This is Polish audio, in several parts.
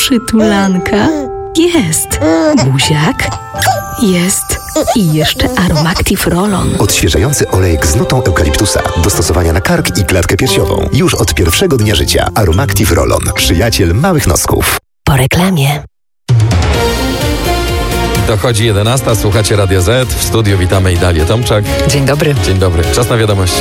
Przytulanka? Jest. Buziak? Jest. I jeszcze Aromactive Roll-On. Odświeżający olejek z nutą eukaliptusa. Do stosowania na kark i klatkę piersiową. Już od pierwszego dnia życia. Aromactive Roll-On. Przyjaciel małych nosków. Po reklamie. Dochodzi 11, słuchacie Radio Z. W studiu witamy Idalię Tomczak. Dzień dobry. Dzień dobry. Czas na wiadomości.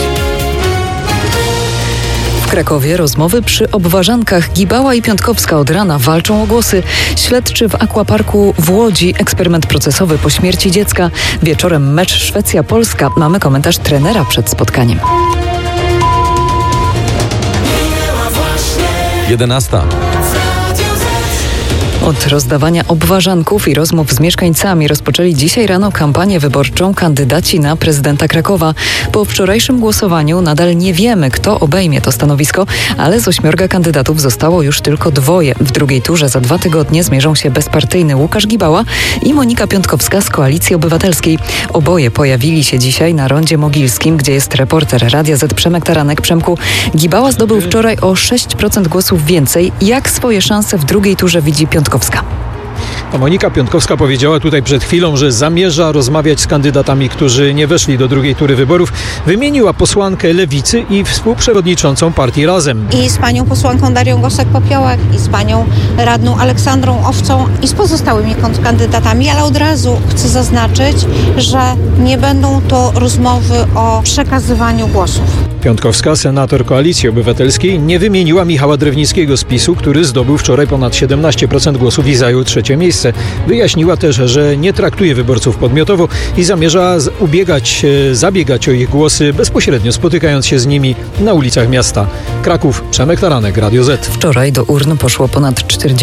W Krakowie rozmowy przy obważankach. Gibała i Piątkowska od rana walczą o głosy. Śledczy w Aquaparku w Łodzi. Eksperyment procesowy po śmierci dziecka. Wieczorem mecz Szwecja-Polska. Mamy komentarz trenera przed spotkaniem. 11. Od rozdawania obważanków i rozmów z mieszkańcami rozpoczęli dzisiaj rano kampanię wyborczą kandydaci na prezydenta Krakowa. Po wczorajszym głosowaniu nadal nie wiemy, kto obejmie to stanowisko, ale z 8 kandydatów zostało już tylko 2. W drugiej turze za 2 tygodnie zmierzą się bezpartyjny Łukasz Gibała i Monika Piątkowska z Koalicji Obywatelskiej. Oboje pojawili się dzisiaj na rondzie mogilskim, gdzie jest reporter Radia Z Przemek Taranek. Przemku, Gibała zdobył wczoraj o 6% głosów więcej. Jak swoje szanse w drugiej turze widzi Piątkowska? Monika Piątkowska powiedziała tutaj przed chwilą, że zamierza rozmawiać z kandydatami, którzy nie weszli do drugiej tury wyborów. Wymieniła posłankę Lewicy i współprzewodniczącą partii Razem. I z panią posłanką Darią Gosek-Popiołek, i z panią radną Aleksandrą Owcą, i z pozostałymi kandydatami, ale od razu chcę zaznaczyć, że nie będą to rozmowy o przekazywaniu głosów. Piątkowska, senator Koalicji Obywatelskiej, nie wymieniła Michała Drewnickiego z PiS-u, który zdobył wczoraj ponad 17% głosów i zajął 3. miejsce. Wyjaśniła też, że nie traktuje wyborców podmiotowo i zamierza zabiegać o ich głosy bezpośrednio, spotykając się z nimi na ulicach miasta. Kraków, Przemek Taranek, Radio Z. Wczoraj do urn poszło ponad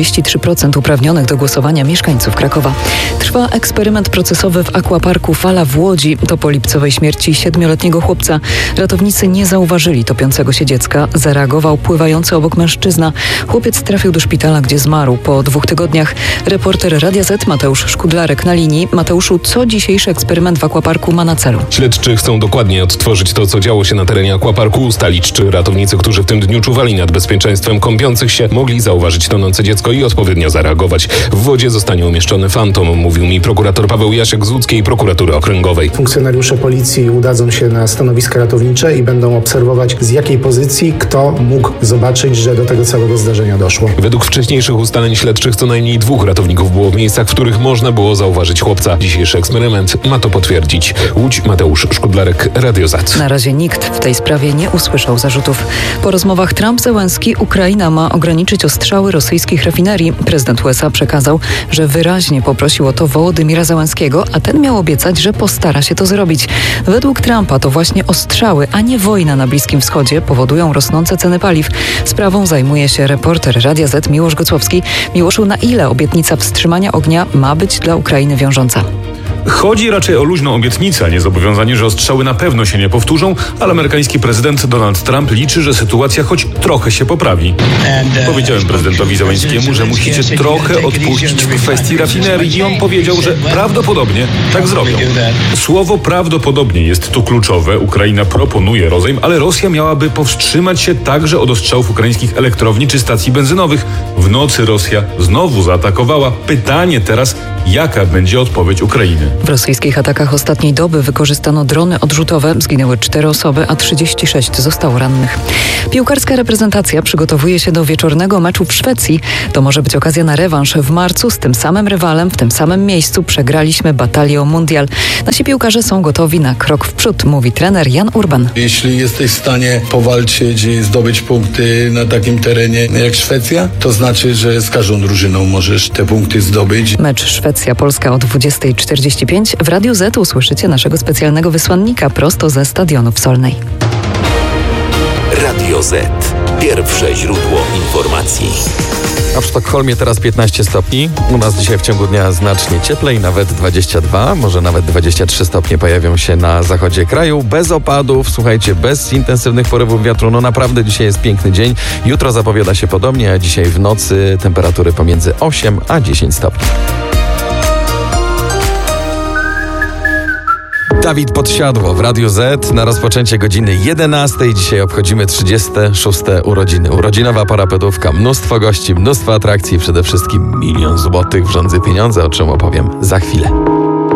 43% uprawnionych do głosowania mieszkańców Krakowa. Trwa eksperyment procesowy w Aquaparku Fala w Łodzi. To po lipcowej śmierci 7-letniego chłopca. Ratownicy nie zauważyli topiącego się dziecka. Zareagował pływający obok mężczyzna. Chłopiec trafił do szpitala, gdzie zmarł po 2 tygodniach. Reporter Radia Z Mateusz Szkudlarek na linii. Mateuszu, co dzisiejszy eksperyment w Aquaparku ma na celu? Śledczy chcą dokładnie odtworzyć to, co działo się na terenie Aquaparku, ustalić, czy ratownicy, którzy w tym dniu czuwali nad bezpieczeństwem kąpiących się, mogli zauważyć tonące dziecko i odpowiednio zareagować. W wodzie zostanie umieszczony fantom, mówił mi prokurator Paweł Jasiek z Łódzkiej Prokuratury Okręgowej. Funkcjonariusze policji udadzą się na stanowiska ratownicze i będą obserwować, z jakiej pozycji kto mógł zobaczyć, że do tego całego zdarzenia doszło. Według wcześniejszych ustaleń śledczych co najmniej 2 ratowników było w miejscach, w których można było zauważyć chłopca. Dzisiejszy eksperyment ma to potwierdzić. Łódź, Mateusz Szkudlarek, Radio Z. Na razie nikt w tej sprawie nie usłyszał zarzutów. Po rozmowach Trump-Zełenski Ukraina ma ograniczyć ostrzały rosyjskich rafinerii. Prezydent USA przekazał, że wyraźnie poprosił o to Wołodymira Zełenskiego, a ten miał obiecać, że postara się to zrobić. Według Trumpa to właśnie ostrzały, a nie wojna na Bliskim Wschodzie powodują rosnące ceny paliw. Sprawą zajmuje się reporter Radia Z Miłosz Gocłowski. Miłoszu, na ile obietnica wstrzymania ognia ma być dla Ukrainy wiążąca? Chodzi raczej o luźną obietnicę, a nie zobowiązanie, że ostrzały na pewno się nie powtórzą, ale amerykański prezydent Donald Trump liczy, że sytuacja choć trochę się poprawi. Powiedziałem prezydentowi Zełenskiemu, że musicie trochę odpuścić w kwestii rafinerii i on powiedział, że prawdopodobnie tak zrobią. Słowo prawdopodobnie jest tu kluczowe. Ukraina proponuje rozejm, ale Rosja miałaby powstrzymać się także od ostrzałów ukraińskich elektrowni czy stacji benzynowych. W nocy Rosja znowu zaatakowała. Pytanie teraz, jaka będzie odpowiedź Ukrainy? W rosyjskich atakach ostatniej doby wykorzystano drony odrzutowe. Zginęły 4 osoby, a 36 zostało rannych. Piłkarska reprezentacja przygotowuje się do wieczornego meczu w Szwecji. To może być okazja na rewanż. W marcu z tym samym rywalem, w tym samym miejscu przegraliśmy batalię o mundial. Nasi piłkarze są gotowi na krok w przód, mówi trener Jan Urban. Jeśli jesteś w stanie powalczyć i zdobyć punkty na takim terenie jak Szwecja, to znaczy, że z każdą drużyną możesz te punkty zdobyć. Mecz Szwecja-Polska o 20:45. W Radiu Z usłyszycie naszego specjalnego wysłannika prosto ze stadionu w Solnej. Radio Z. Pierwsze źródło informacji. A w Sztokholmie teraz 15 stopni. U nas dzisiaj w ciągu dnia znacznie cieplej, nawet 22, może nawet 23 stopnie pojawią się na zachodzie kraju. Bez opadów, słuchajcie, bez intensywnych porywów wiatru. No naprawdę dzisiaj jest piękny dzień. Jutro zapowiada się podobnie, a dzisiaj w nocy temperatury pomiędzy 8 a 10 stopni. Dawid Podsiadło w Radiu Z na rozpoczęcie godziny 11. Dzisiaj obchodzimy 36. urodziny. Urodzinowa parapetówka, mnóstwo gości, mnóstwo atrakcji, przede wszystkim 1 000 000 złotych w Żądzy Pieniądze, o czym opowiem za chwilę.